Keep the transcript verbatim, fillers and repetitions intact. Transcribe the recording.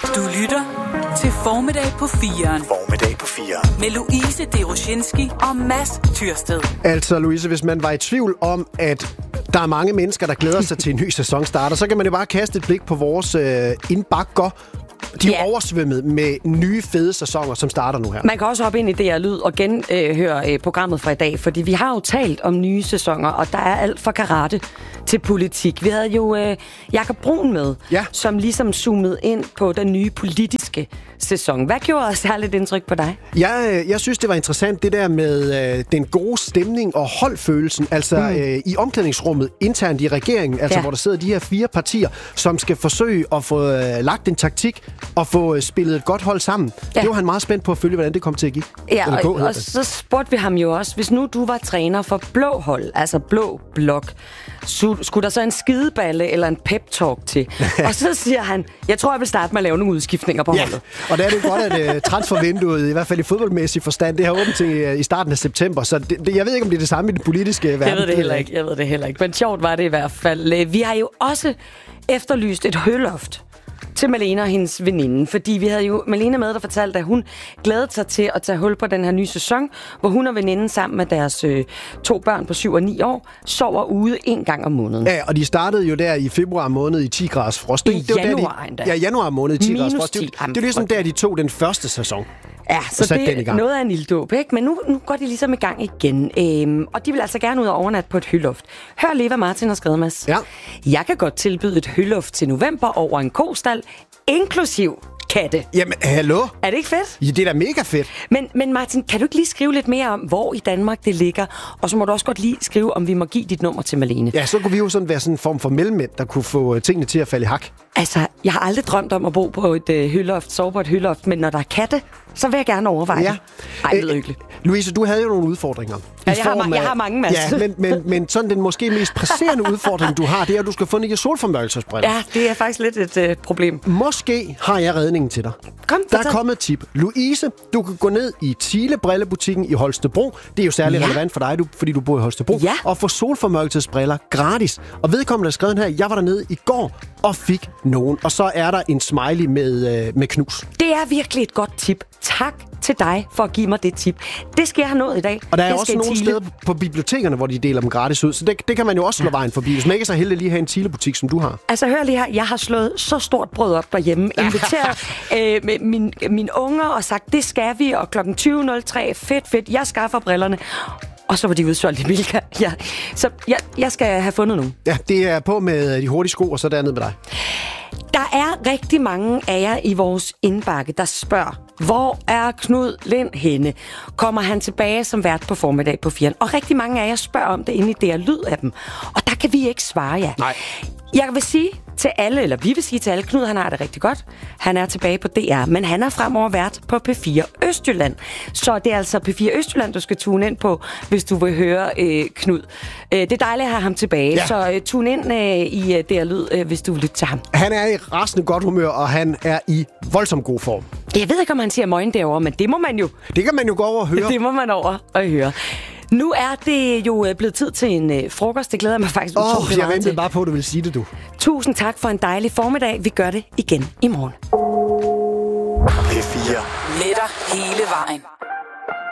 Du lytter til Formiddag på firen. Formiddag på firen. Med Louise Deroshinski og Mads Tyrsted. Altså, Louise, hvis man var i tvivl om, at der er mange mennesker, der glæder sig til en ny sæson starter, så kan man jo bare kaste et blik på vores øh, indbakker. De er ja. oversvømmet med nye fede sæsoner, som starter nu her. Man kan også hoppe ind i det her lyd og genhøre øh, programmet fra i dag, fordi vi har jo talt om nye sæsoner, og der er alt fra karate til politik. Vi havde jo øh, Jakob Brun med, ja. som ligesom zoomede ind på den nye politiske sæson. Hvad gjorde særligt indtryk på dig? Jeg, jeg synes, det var interessant, det der med øh, den gode stemning og holdfølelsen, altså mm. øh, i omklædningsrummet internt i regeringen, altså ja. hvor der sidder de her fire partier, som skal forsøge at få øh, lagt en taktik og få øh, spillet et godt hold sammen. Ja. Det var han meget spændt på at følge, hvordan det kom til at give. Ja, og, gå, og så spurgte vi ham jo også, hvis nu du var træner for blå hold, altså blå blok, så skulle der så en skideballe eller en pep-talk til? Og så siger han, jeg tror, jeg vil starte med at lave nogle udskiftninger på ja. holdet. Og der er det godt, at uh, transfervinduet, i hvert fald i fodboldmæssig forstand, det har åbent til uh, i starten af september, så det, det, jeg ved ikke, om det er det samme i den politiske verden. Jeg ved det heller ikke, jeg ved det heller ikke. Men sjovt var det i hvert fald. Vi har jo også efterlyst et høloft til Malene og hendes veninde, fordi vi havde jo Malene med, der fortalte, at hun glædede sig til at tage hul på den her nye sæson, hvor hun og veninden sammen med deres øh, to børn på syv og ni år sover ude en gang om måneden. Ja, og de startede jo der i februar måned i ti graders frost. I det var januar der, de, Ja, januar måned i ti graders frost. Det, det, det er ligesom der, de tog den første sæson. Ja, så det er noget af en ilddåb, ikke? Men nu, nu går de ligesom i gang igen. Øhm, og de vil altså gerne ud og overnatte på et høloft. Hør lige, hvad Martin har skrevet, Mads. Ja. Jeg kan godt tilbyde et høloft til november over en kostal, inklusiv katte. Jamen, hallo? Er det ikke fedt? Ja, det er da mega fedt. Men, men Martin, kan du ikke lige skrive lidt mere om, hvor i Danmark det ligger? Og så må du også godt lige skrive, om vi må give dit nummer til Malene. Ja, så kunne vi jo sådan være sådan en form for mellemmænd, der kunne få tingene til at falde i hak. Altså, jeg har aldrig drømt om at bo på et øh, høloft, sove på et høloft, men når der er katte, så vil jeg gerne overveje ja. det. Ej, det lyder hyggeligt. Louise, du havde jo nogle udfordringer. Ja, jeg, har, jeg har mange, Mads. Ja, men, men, men sådan den måske mest presserende udfordring, du har, det er, at du skal få nye solformørkelsesbriller. Ja, det er faktisk lidt et øh, problem. Måske har jeg redningen til dig. Kom, der er kommet et tip. Louise, du kan gå ned i Thiele Brillebutikken i Holstebro. Det er jo særlig ja. relevant for dig, du, fordi du bor i Holstebro. Ja. Og få solformørkelsesbriller gratis. Og vedkommende har skrevet her, jeg var dernede i går og fik nogen. Og så er der en smiley med, øh, med knus. Det er virkelig et godt tip. Tak til dig for at give mig det tip. Det skal jeg have nået i dag. Og der er jeg også nogle Thiele. steder på bibliotekerne, hvor de deler dem gratis ud. Så det, det kan man jo også slå vejen forbi. Hvis man ikke er så heldig lige at have en Thiele-butik, som du har. Altså hør lige her. Jeg har slået så stort brød op derhjemme. Inviteret øh, med min, mine unger og sagt, det skal vi. Og klokken tyve nul tre, fedt, fedt. Jeg skaffer brillerne. Og så var de udsolgt i Milka. Ja. Så jeg, jeg skal have fundet nogen. Ja, det er på med de hurtige sko, og så dernede med dig. Der er rigtig mange af jer i vores indbakke, der spørger, hvor er Knud Lind henne? Kommer han tilbage som vært på Formiddag på firen? Og rigtig mange af jer spørger om det inde i det her lyd af dem. Og der kan vi ikke svare jer. Nej. Jeg vil sige til alle, eller vi vil sige til alle, Knud han har det rigtig godt. Han er tilbage på D R, men han er fremover vært på P fire Østjylland. Så det er altså P fire Østjylland, du skal tune ind på, hvis du vil høre øh, Knud. Øh, det er dejligt at have ham tilbage, ja. så øh, tune ind øh, i øh, det her lyd, øh, hvis du vil lytte til ham. Han er i rasende godt humør, og han er i voldsomt god form. Jeg ved ikke, om han siger møgen derovre, men det må man jo. Det kan man jo gå over og høre. Det må man over og høre. Nu er det jo blevet tid til en øh, frokost. Det glæder jeg mig faktisk utroligt meget til. Åh, jeg ventede bare på, at du ville sige det, du. Tusind tak for en dejlig formiddag. Vi gør det igen i morgen. P fire. Med dig hele vejen.